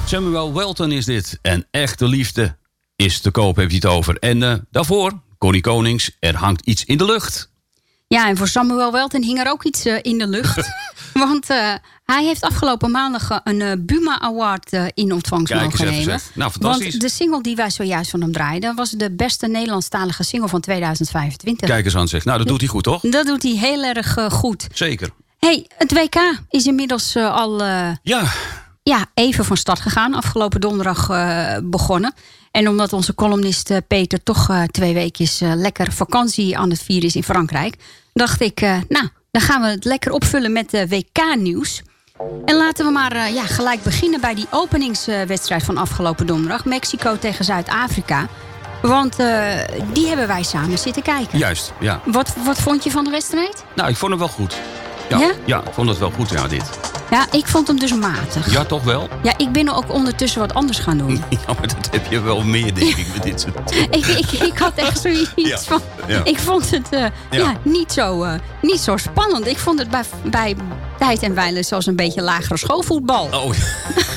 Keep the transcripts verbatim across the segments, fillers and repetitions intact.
Samuel Welton is dit. En echte liefde is te koop, heeft hij het over. En uh, daarvoor, Connie Konings, er hangt iets in de lucht. Ja, en voor Samuel Welton hing er ook iets uh, in de lucht. Want uh, hij heeft afgelopen maandag een uh, Buma Award uh, in ontvangst Kijk mogen eens even, nemen. zeg. Nou, fantastisch. Want de single die wij zojuist van hem draaiden was de beste Nederlandstalige single van tweeduizend vijfentwintig. Kijk eens aan, zeg. Nou, dat doet hij goed, toch? Dat doet hij heel erg uh, goed. Zeker. Hey, het W K is inmiddels uh, al uh, ja. Ja, even van start gegaan. Afgelopen donderdag uh, begonnen. En omdat onze columnist uh, Peter toch uh, twee weekjes uh, lekker vakantie aan het vieren is in Frankrijk, dacht ik, uh, nou, dan gaan we het lekker opvullen met uh, W K-nieuws. En laten we maar uh, ja, gelijk beginnen bij die openingswedstrijd van afgelopen donderdag. Mexico tegen Zuid-Afrika. Want uh, die hebben wij samen zitten kijken. Juist, ja. Wat, wat vond je van de wedstrijd? Nou, ik vond hem wel goed. Ja, ja? ja, ik vond het wel goed, ja, dit. Ja, ik vond hem dus matig. Ja, toch wel? Ja, ik ben ook ondertussen wat anders gaan doen. Ja, maar dat heb je wel meer, denk ik, met dit soort ik, ik, ik had echt zoiets ja. van... Ja. Ik vond het uh, ja. Ja, niet, zo, uh, niet zo spannend. Ik vond het bij, bij tijd en wijle zoals een beetje lagere schoolvoetbal. Oh, ja.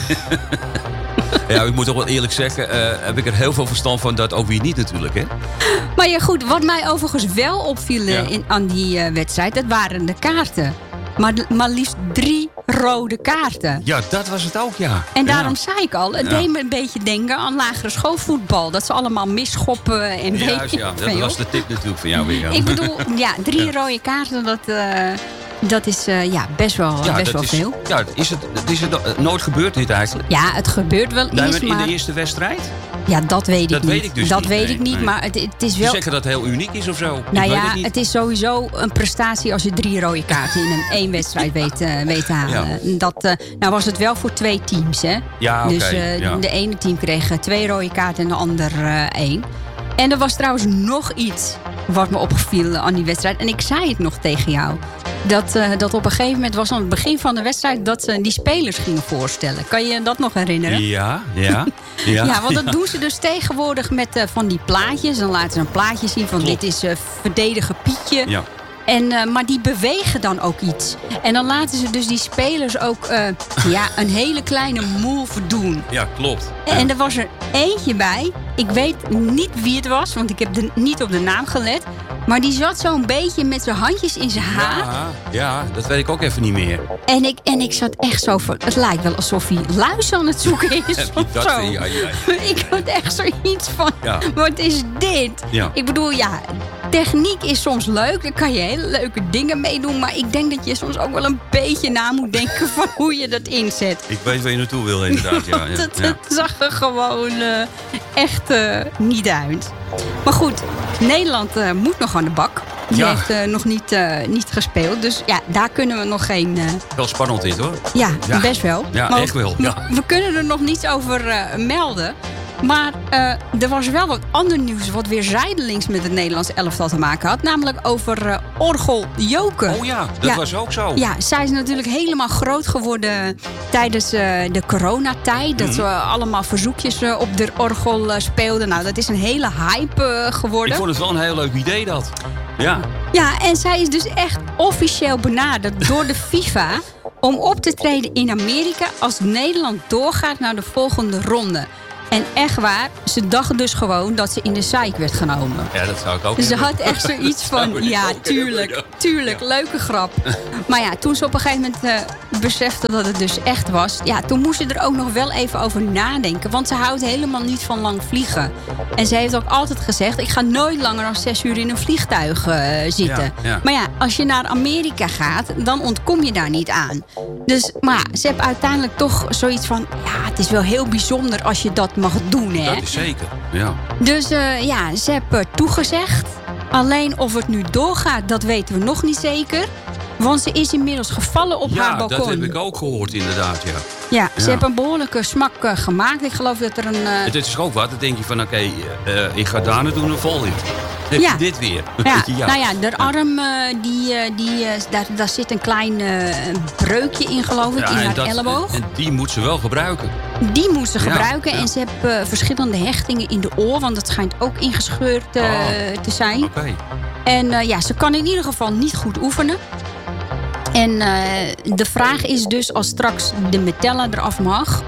Ja, ik moet toch wel eerlijk zeggen, uh, heb ik er heel veel verstand van, dat ook weer niet natuurlijk, hè? Maar ja, goed, wat mij overigens wel opviel ja. in, aan die uh, wedstrijd, dat waren de kaarten. Maar, maar liefst drie rode kaarten. Ja, dat was het ook, ja. En daarom ja. zei ik al, het ja. deed me een beetje denken aan lagere schoolvoetbal. Dat ze allemaal misschoppen en weet Juist, ja, dat was de tip natuurlijk van jou weer. Ja. Ik bedoel, ja, drie ja. rode kaarten, dat... Uh, Dat is uh, ja, best wel, ja, best wel is, veel. Ja, is het, is het uh, nooit gebeurd dit eigenlijk? Ja, het gebeurt wel eens, maar... In de eerste wedstrijd? Ja, dat weet dat ik weet niet. Ik dus dat niet. weet nee, ik niet, nee. maar het, het is wel... Je zeggen dat het heel uniek is of zo? Nou ik ja, weet het, het is sowieso een prestatie als je drie rode kaarten in een één wedstrijd weet, uh, weet te halen. Ja. Dat, uh, nou was het wel voor twee teams, hè? Ja, oké. Dus uh, ja. de ene team kreeg twee rode kaarten en de ander uh, één. En er was trouwens nog iets wat me opgeviel aan die wedstrijd. En ik zei het nog tegen jou. Dat, uh, dat op een gegeven moment was aan het begin van de wedstrijd dat ze die spelers gingen voorstellen. Kan je dat nog herinneren? Ja, ja. Ja, ja want dat ja. doen ze dus tegenwoordig met uh, van die plaatjes. Dan laten ze een plaatje zien van Klopt. Dit is uh, verdedigen Pietje. Ja. En, uh, maar die bewegen dan ook iets. En dan laten ze dus die spelers ook uh, ja, een hele kleine move doen. Ja, klopt. Ja. En er was er eentje bij. Ik weet niet wie het was, want ik heb de, niet op de naam gelet. Maar die zat zo'n beetje met zijn handjes in zijn haar. Ja, ja, dat weet ik ook even niet meer. En ik, en ik zat echt zo van... Het lijkt wel alsof hij luis aan het zoeken is. Heb je dat? Zo. Ja, ja. Ik had echt zoiets van... Ja. Wat is dit? Ja. Ik bedoel, ja... Techniek is soms leuk. Daar kan je hele leuke dingen mee doen. Maar ik denk dat je soms ook wel een beetje na moet denken... van hoe je dat inzet. Ik weet waar je naartoe wil, inderdaad. Ja, ja. het, ja. het zag er gewoon uh, echt uh, niet uit. Maar goed, Nederland uh, moet nog aan de bak. Die ja. heeft uh, nog niet, uh, niet gespeeld. Dus ja, daar kunnen we nog geen... Uh... Wel spannend dit, hoor. Ja, ja. best wel. Ja, maar echt wel. Ja. We, we kunnen er nog niets over uh, melden. Maar uh, er was wel wat ander nieuws... wat weer zijdelings met het Nederlands elftal te maken had. Namelijk over uh, Orgel Joken. Oh ja, dat ja, was ook zo. Ja, zij is natuurlijk helemaal groot geworden... tijdens uh, de coronatijd. Dat mm-hmm. ze uh, allemaal verzoekjes uh, op de orgel uh, speelden. Nou, dat is een hele hype uh, geworden. Ik vond het wel een heel leuk idee, dat. Ja. Ja, en zij is dus echt officieel benaderd door de FIFA... om op te treden in Amerika... als Nederland doorgaat naar de volgende ronde. En echt waar, ze dacht dus gewoon dat ze in de zeik werd genomen. Ja, dat zou ik ook Dus ze hebben. had echt zoiets van, ja, tuurlijk, hebben, ja. tuurlijk, leuke grap. Maar ja, toen ze op een gegeven moment uh, besefte dat het dus echt was... ja, toen moest ze er ook nog wel even over nadenken. Want ze houdt helemaal niet van lang vliegen. En ze heeft ook altijd gezegd... ik ga nooit langer dan zes uur in een vliegtuig uh, zitten. Ja, ja. Maar ja, als je naar Amerika gaat, dan ontkom je daar niet aan. Dus, maar ja, ze heeft uiteindelijk toch zoiets van... ja, het is wel heel bijzonder als je dat mag doen, hè? Dat is zeker, ja. Dus uh, ja, ze heeft toegezegd. Alleen of het nu doorgaat, dat weten we nog niet zeker. Want ze is inmiddels gevallen op ja, haar balkon. Ja, dat heb ik ook gehoord, inderdaad, ja. Ja, ze ja. heeft een behoorlijke smak uh, gemaakt. Ik geloof dat er een... Uh... Het is ook wat, dan denk je van, oké, okay, uh, ik ga daar naartoe en dan val je. Heb ja. je dit weer? Ja. ja. Nou ja, de arm, uh, die, uh, die, uh, daar, daar zit een klein uh, breukje in, geloof ik, ja, in haar dat, elleboog. En, en die moet ze wel gebruiken. Die moet ze ja. gebruiken. Ja. En ze heeft uh, verschillende hechtingen in de oor, want het schijnt ook ingescheurd uh, oh. te zijn. Oké. Okay. En uh, ja, ze kan in ieder geval niet goed oefenen. En uh, de vraag is dus, als straks de metella eraf mag...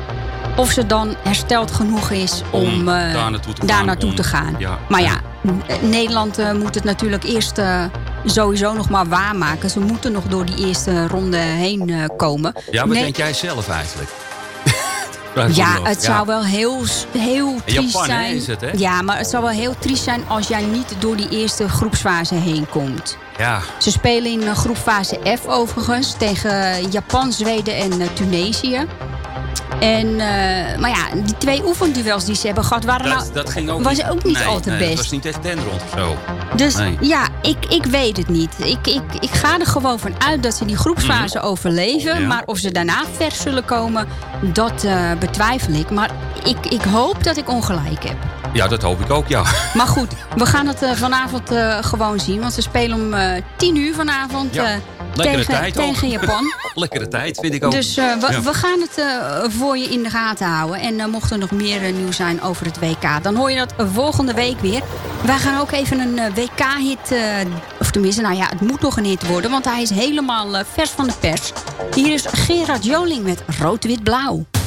of ze dan hersteld genoeg is om, om uh, daar naartoe te daar gaan. Naartoe om, te gaan. Ja, maar ja, Nederland uh, moet het natuurlijk eerst uh, sowieso nog maar waarmaken. Ze moeten nog door die eerste ronde heen uh, komen. Ja, wat nee, denk jij zelf eigenlijk? Ja, het zou ja. wel heel, heel triest Japan, zijn. Hè, is het, hè? Ja, maar het zou wel heel triest zijn als jij niet door die eerste groepsfase heen komt. Ja. Ze spelen in groepfase F overigens tegen Japan, Zweden en uh, Tunesië. En, uh, maar ja, die twee oefenduels die ze hebben gehad, waren dat, nou, dat ging ook was niet, ook niet nee, altijd nee, best. Het was niet echt denderend of zo. Dus nee. ja, ik, ik weet het niet. Ik, ik, ik ga er gewoon van uit dat ze die groepsfase mm. overleven. Ja. Maar of ze daarna ver zullen komen, dat uh, betwijfel ik. Maar ik, ik hoop dat ik ongelijk heb. Ja, dat hoop ik ook, ja. Maar goed, we gaan het uh, vanavond uh, gewoon zien. Want ze spelen om uh, tien uur vanavond uh, ja. tegen, tijd tegen Japan. Lekkere tijd, vind ik ook. Dus uh, we, ja. we gaan het uh, voor je in de gaten houden. En uh, mocht er nog meer uh, nieuws zijn over het W K, dan hoor je dat volgende week weer. Wij gaan ook even een uh, W K-hit, uh, of tenminste, nou ja, het moet nog een hit worden. Want hij is helemaal uh, vers van de pers. Hier is Gerard Joling met Rood-Wit-Blauw.